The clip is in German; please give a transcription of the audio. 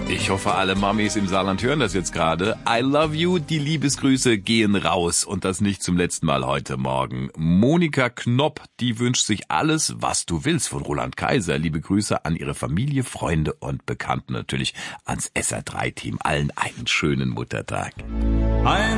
Ich hoffe, alle Mamis im Saarland hören das jetzt gerade. I love you, die Liebesgrüße gehen raus und das nicht zum letzten Mal heute Morgen. Monika Knopp, die wünscht sich alles, was du willst von Roland Kaiser. Liebe Grüße an ihre Familie, Freunde und Bekannten, natürlich ans SR3-Team. Allen einen schönen Muttertag.